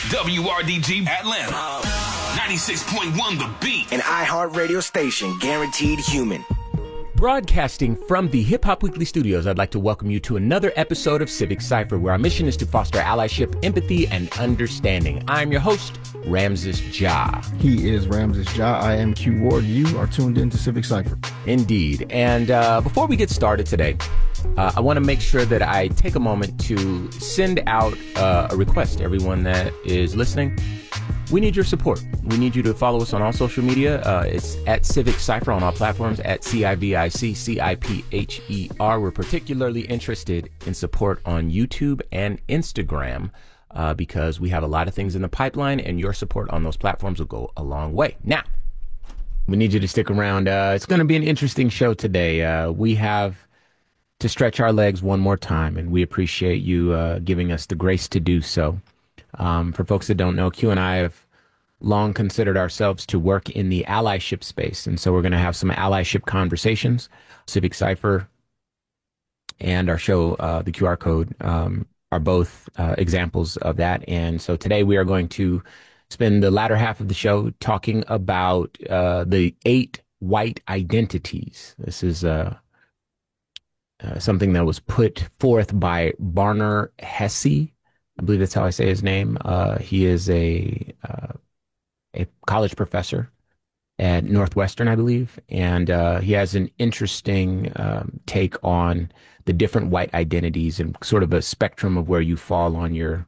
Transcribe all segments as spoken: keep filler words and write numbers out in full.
W R D G Atlanta. ninety-six point one The Beat. An iHeartRadio station guaranteed human. Broadcasting from the Hip Hop Weekly studios, I'd like to welcome you to another episode of Civic Cypher, where our mission is to foster allyship, empathy, and understanding. I'm your host, Ramses Ja. He is Ramses Ja. I am Q Ward. You are tuned in to Civic Cypher. Indeed. And uh, before we get started today, uh, I want to make sure that I take a moment to send out uh, a request to everyone that is listening. We need your support. We need you to follow us on all social media. Uh, it's at Civic Cypher on all platforms, at C I V I C C I P H E R. We're particularly interested in support on YouTube and Instagram uh, because we have a lot of things in the pipeline, and your support on those platforms will go a long way. Now, we need you to stick around. Uh, it's going to be an interesting show today. Uh, we have to stretch our legs one more time, and we appreciate you uh, giving us the grace to do so. Um, for folks that don't know, Q and I have long considered ourselves to work in the allyship space. And so we're going to have some allyship conversations. Civic Cypher and our show, uh, the Q R Code, um, are both uh, examples of that. And so today we are going to spend the latter half of the show talking about uh, the eight white identities. This is uh, uh, something that was put forth by Barner Hesse. I believe that's how I say his name. Uh, he is a uh, a college professor at Northwestern, I believe, and uh, he has an interesting um, take on the different white identities and sort of a spectrum of where you fall on your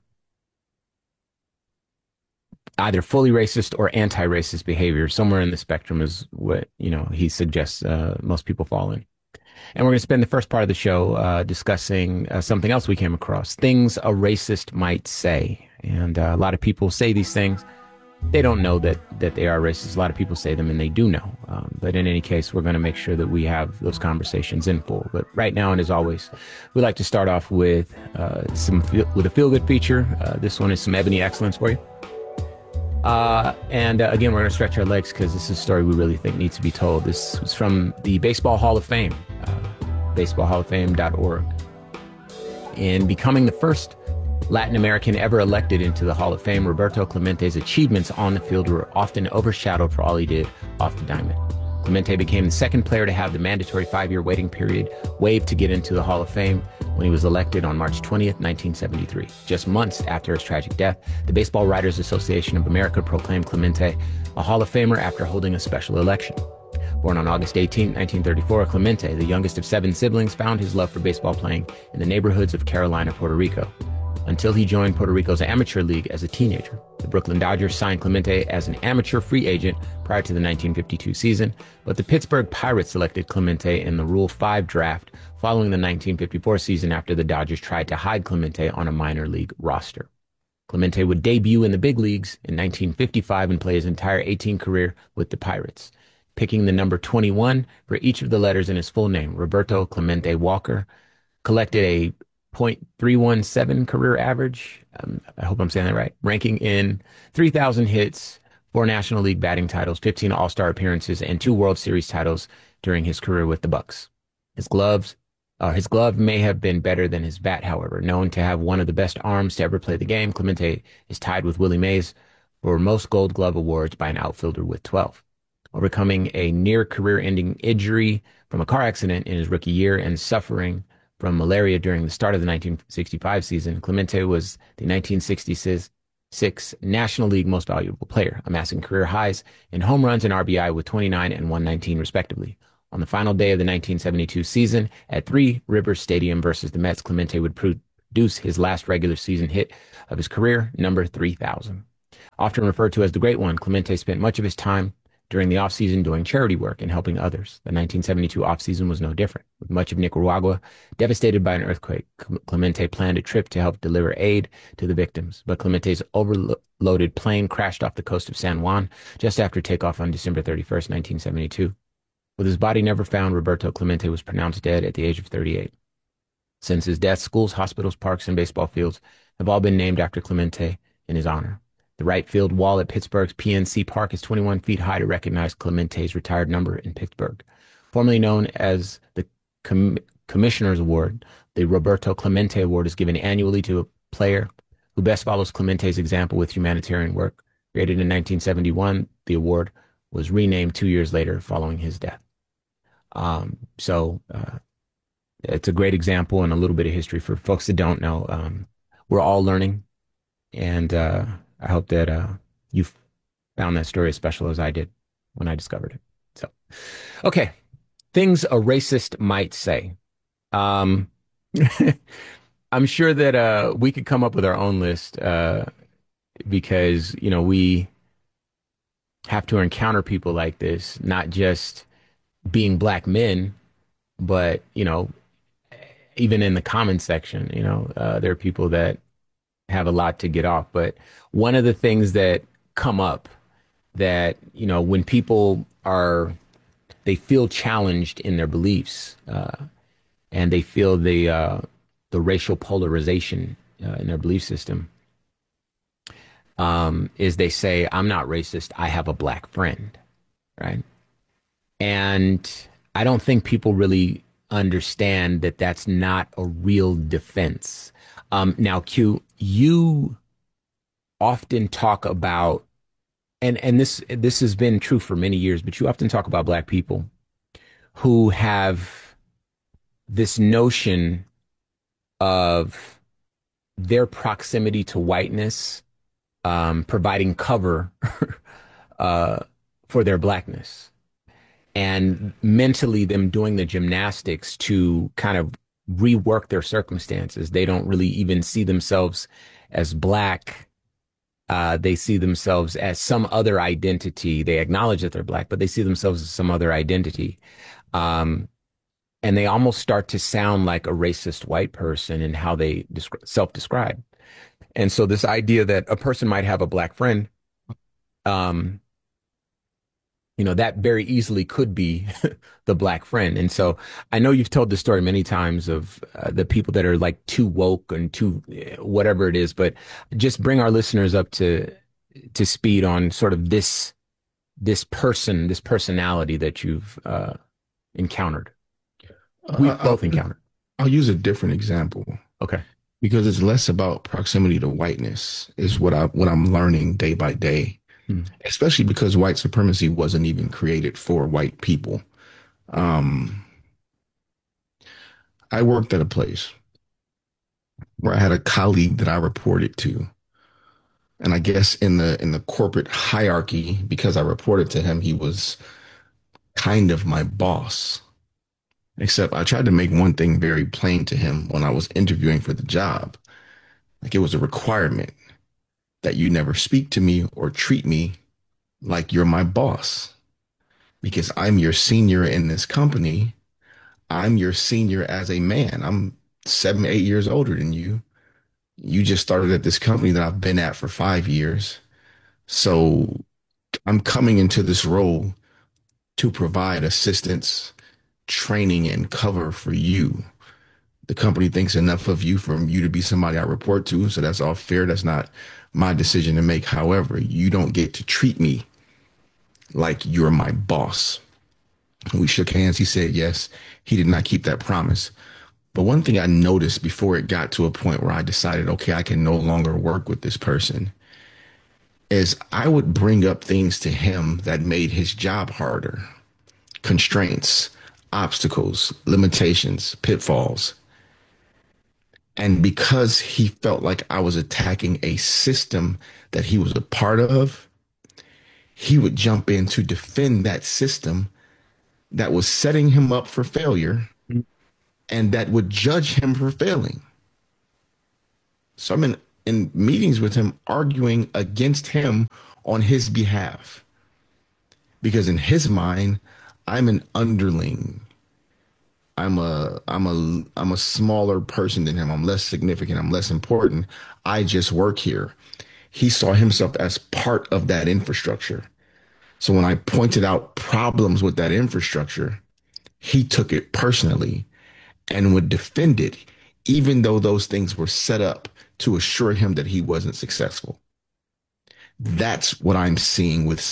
either fully racist or anti-racist behavior. Somewhere in the spectrum is what, you know, he suggests uh, most people fall in. And we're going to spend the first part of the show uh, discussing uh, something else we came across, things a racist might say. And uh, a lot of people say these things. They don't know that that they are racist. A lot of people say them, and they do know. Um, but in any case, we're going to make sure that we have those conversations in full. But right now, and as always, we like to start off with uh, some with a feel-good feature. Uh, this one is some Ebony Excellence for you. Uh, and uh, again, we're going to stretch our legs because this is a story we really think needs to be told. This is from the Baseball Hall of Fame, uh, baseball hall of fame dot org. In becoming the first Latin American ever elected into the Hall of Fame, Roberto Clemente's achievements on the field were often overshadowed for all he did off the diamond. Clemente became the second player to have the mandatory five-year waiting period waived to get into the Hall of Fame when he was elected on March twentieth, nineteen seventy-three. Just months after his tragic death, the Baseball Writers Association of America proclaimed Clemente a Hall of Famer after holding a special election. Born on August eighteenth, nineteen thirty-four, Clemente, the youngest of seven siblings, found his love for baseball playing in the neighborhoods of Carolina, Puerto Rico, until he joined Puerto Rico's amateur league as a teenager. The Brooklyn Dodgers signed Clemente as an amateur free agent prior to the nineteen fifty-two season, but the Pittsburgh Pirates selected Clemente in the Rule five draft following the nineteen fifty-four season after the Dodgers tried to hide Clemente on a minor league roster. Clemente would debut in the big leagues in nineteen fifty-five and play his entire eighteen career with the Pirates, picking the number twenty-one for each of the letters in his full name. Roberto Clemente Walker collected a point three one seven career average. Um, I hope I'm saying that right. Ranking in three thousand hits, four National League batting titles, fifteen All-Star appearances, and two World Series titles during his career with the Bucks. His gloves, uh, his glove may have been better than his bat, however. Known to have one of the best arms to ever play the game, Clemente is tied with Willie Mays for most Gold Glove awards by an outfielder with twelve. Overcoming a near career-ending injury from a car accident in his rookie year and suffering from malaria during the start of the nineteen sixty-five season, Clemente was the nineteen sixty-six National League Most Valuable Player, amassing career highs in home runs and R B I with twenty-nine and one nineteen respectively. On the final day of the nineteen seventy-two season at Three Rivers Stadium versus the Mets, Clemente would produce his last regular season hit of his career, number three thousand. Often referred to as the Great One, Clemente spent much of his time during the offseason doing charity work and helping others. The nineteen seventy-two offseason was no different. With much of Nicaragua devastated by an earthquake, Clemente planned a trip to help deliver aid to the victims, but Clemente's overloaded plane crashed off the coast of San Juan just after takeoff on December thirty-first, nineteen seventy-two. With his body never found, Roberto Clemente was pronounced dead at the age of thirty-eight. Since his death, schools, hospitals, parks, and baseball fields have all been named after Clemente in his honor. The right field wall at Pittsburgh's P N C Park is twenty-one feet high to recognize Clemente's retired number in Pittsburgh. Formerly known as the Com- Commissioner's Award, the Roberto Clemente Award is given annually to a player who best follows Clemente's example with humanitarian work. Created in nineteen seventy-one, the award was renamed two years later following his death. Um, so uh, it's a great example and a little bit of history for folks that don't know. Um, we're all learning, and uh, I hope that uh, you found that story as special as I did when I discovered it. So, okay, things a racist might say. Um, I'm sure that uh, we could come up with our own list uh, because, you know, we have to encounter people like this, not just being black men, but, you know, even in the comment section, you know, uh, there are people that have a lot to get off. But one of the things that come up that, you know, when people are, they feel challenged in their beliefs uh, and they feel the, uh, the racial polarization uh, in their belief system, um, is they say, I'm not racist, I have a black friend, right? And I don't think people really understand that that's not a real defense. Um, now, Q, you often talk about, and, and this this has been true for many years, but you often talk about black people who have this notion of their proximity to whiteness um, providing cover uh, for their blackness, and mentally them doing the gymnastics to kind of rework their circumstances. They don't really even see themselves as black. Uh, they see themselves as some other identity. They acknowledge that they're black, but they see themselves as some other identity. Um, and they almost start to sound like a racist white person in how they descri- self-describe. And so this idea that a person might have a black friend, um, you know, that very easily could be the black friend. And so I know you've told this story many times of uh, the people that are like too woke and too uh, whatever it is, but just bring our listeners up to to speed on sort of this this person, this personality that you've uh, encountered. We've Uh, both I'll, encountered. I'll use a different example Okay. because it's less about proximity to whiteness is what I what I'm learning day by day. Hmm. Especially because white supremacy wasn't even created for white people. Um, I worked at a place where I had a colleague that I reported to. And I guess in the in the corporate hierarchy, because I reported to him, he was kind of my boss. Except I tried to make one thing very plain to him when I was interviewing for the job. Like it was a requirement that you never speak to me or treat me like you're my boss, because I'm your senior in this company. I'm your senior as a man. I'm seven, eight years older than you. You just started at this company that I've been at for five years. So I'm coming into this role to provide assistance, training, and cover for you. The company thinks enough of you for you to be somebody I report to. So that's all fair. That's not my decision to make. However, you don't get to treat me like you're my boss. We shook hands. He said yes. He did not keep that promise. But one thing I noticed before it got to a point where I decided, okay, I can no longer work with this person, is I would bring up things to him that made his job harder. Constraints, obstacles, limitations, pitfalls. And because he felt like I was attacking a system that he was a part of, he would jump in to defend that system that was setting him up for failure and that would judge him for failing. So I'm in, in meetings with him arguing against him on his behalf. Because in his mind, I'm an underling. I'm a I'm a I'm a smaller person than him. I'm less significant. I'm less important. I just work here. He saw himself as part of that infrastructure. So when I pointed out problems with that infrastructure, he took it personally and would defend it, even though those things were set up to assure him that he wasn't successful. That's what I'm seeing with some Black people. They're so a part of this capitalist system.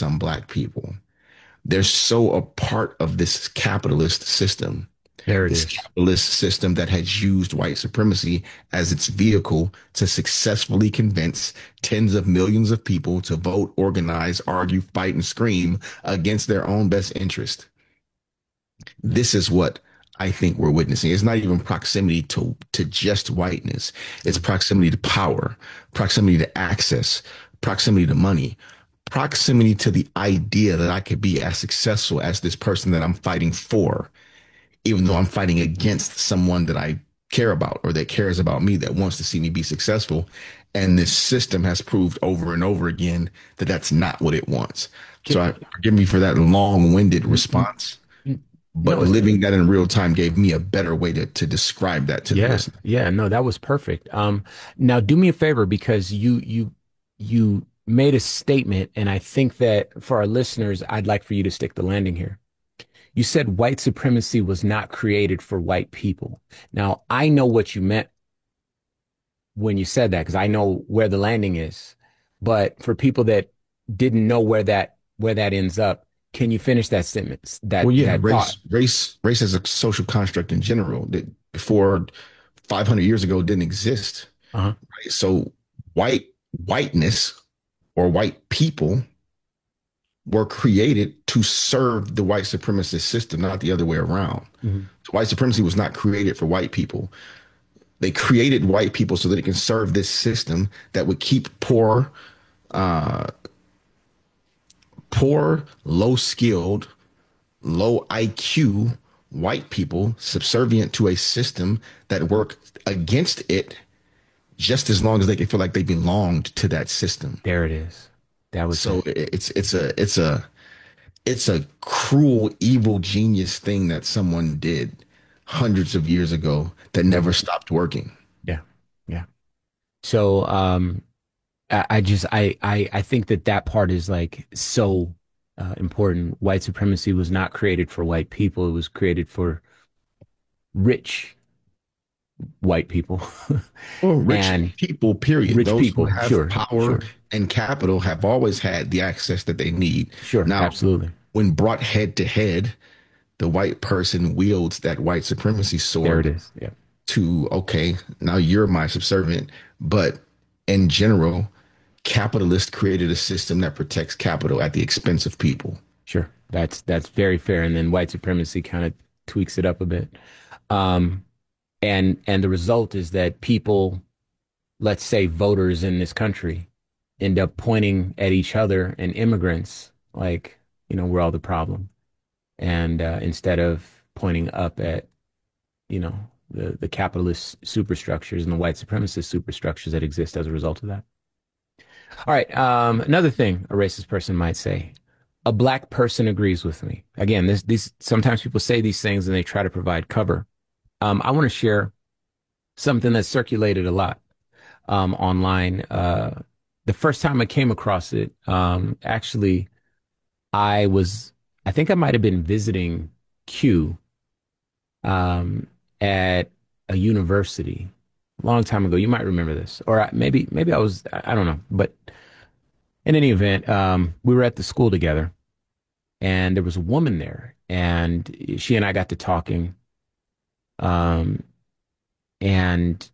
There it This is. capitalist system that has used white supremacy as its vehicle to successfully convince tens of millions of people to vote, organize, argue, fight, and scream against their own best interest. This is what I think we're witnessing. It's not even proximity to, to just whiteness. It's proximity to power, proximity to access, proximity to money, proximity to the idea that I could be as successful as this person that I'm fighting for, even though I'm fighting against someone that I care about or that cares about me, that wants to see me be successful. And this system has proved over and over again that that's not what it wants. So I, forgive me for that long-winded response, but No, it's- living that in real time gave me a better way to, to describe that to the Yeah, listener. yeah, no, that was perfect. Um, now do me a favor because you you you made a statement, and I think that for our listeners, I'd like for you to stick the landing here. You said white supremacy was not created for white people. Now, I know what you meant when you said that because I know where the landing is. But for people that didn't know where that where that ends up, can you finish that sentence? That, Well, yeah, that race, thought? race, race as a social construct in general that before five hundred years ago didn't exist. Uh-huh. Right? So white whiteness or white people were created to serve the white supremacist system, not the other way around. Mm-hmm. So white supremacy was not created for white people. They created white people so that it can serve this system that would keep poor, uh, poor, low skilled, low I Q white people subservient to a system that worked against it just as long as they could feel like they belonged to that system. There it is. That was So it. it's it's a it's a it's a cruel, evil, genius thing that someone did hundreds of years ago that never stopped working. Yeah, yeah. So um, I, I just I, I I think that that part is like so uh, important. White supremacy was not created for white people. It was created for rich white people. Well, rich And people, period. rich Those people, who have sure, power sure. and capital have always had the access that they need. Sure, Now, absolutely. when brought head to head, the white person wields that white supremacy sword. There it is. Yeah. To, okay, now you're my subservient. But in general, capitalists created a system that protects capital at the expense of people. Sure. That's that's very fair. And then white supremacy kind of tweaks it up a bit. Um, and and the result is that people, let's say voters in this country, end up pointing at each other and immigrants like, you know, we're all the problem. And uh, instead of pointing up at, you know, the, the capitalist superstructures and the white supremacist superstructures that exist as a result of that. All right. Um, another thing a racist person might say, a black person agrees with me. Again, this, these sometimes people say these things and they try to provide cover. Um, I want to share something that circulated a lot um, online. Uh, the first time I came across it, um, actually, I was, I think I might have been visiting Q um, at a university a long time ago. You might remember this, or I, maybe, maybe I was, I, I don't know. But in any event, um, we were at the school together, and there was a woman there, and she and I got to talking. Um, and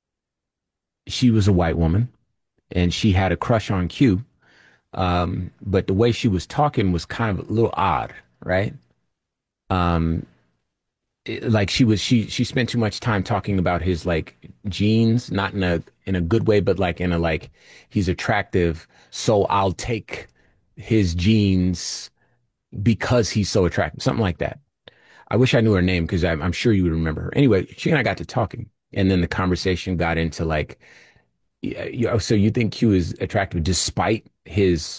she was a white woman, and she had a crush on Q. Um, but the way she was talking was kind of a little odd, right? Um, it- like she was, she she spent too much time talking about his like genes, not in a in a good way, but like in a like he's attractive, so I'll take his genes because he's so attractive, something like that. I wish I knew her name because I'm, I'm sure you would remember her. Anyway, she and I got to talking, and then the conversation got into like, yeah, you know, so you think Q is attractive despite his